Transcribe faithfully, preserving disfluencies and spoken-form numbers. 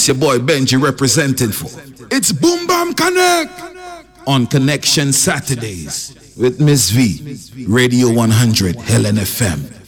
It's your boy Benji representing for. It's Boom Bam Connect on Connection Saturdays with Miss V, Radio one hundred, Helen F M.